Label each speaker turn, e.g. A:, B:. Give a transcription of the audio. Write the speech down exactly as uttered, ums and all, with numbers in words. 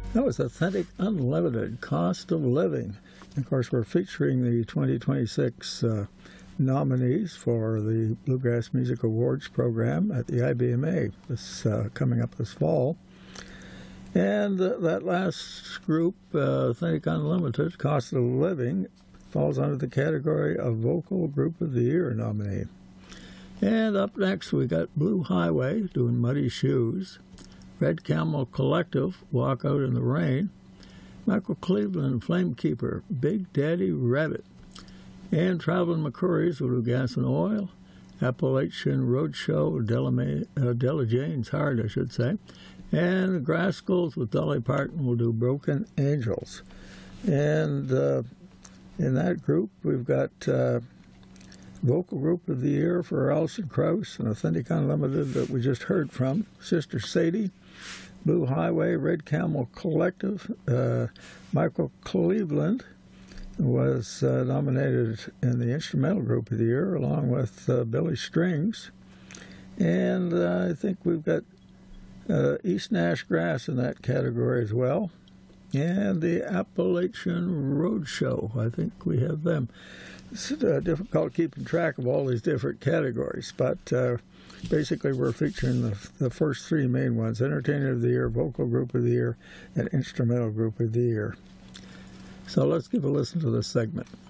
A: That was Authentic Unlimited, Cost of Living. And of course, we're featuring the twenty twenty-six uh, nominees for the Bluegrass Music Awards program at the I B M A this uh, coming up this fall. And uh, that last group, uh, Authentic Unlimited, Cost of Living, falls under the category of Vocal Group of the Year nominee. And up next, we got Blue Highway doing Muddy Shoes, Red Camel Collective, Walk Out in the Rain, Michael Cleveland, Flamekeeper, Big Daddy Rabbit, and Traveling McCourys will do Gas and Oil, Appalachian Roadshow, Della, uh, Della Jane's Heart, I should say, and the Grascals with Dolly Parton will do Broken Angels. And uh, in that group, we've got uh, Vocal Group of the Year for Alison Krauss and Authentic Unlimited that we just heard from, Sister Sadie, Blue Highway, Red Camel Collective, uh, Michael Cleveland was uh, nominated in the Instrumental Group of the Year along with uh, Billy Strings. And uh, I think we've got uh, East Nash Grass in that category as well. And the Appalachian Roadshow, I think we have them. It's uh, difficult keeping track of all these different categories, but uh, basically we're featuring the, the first three main ones: Entertainer of the Year, Vocal Group of the Year, and Instrumental Group of the Year. So let's give a listen to this segment.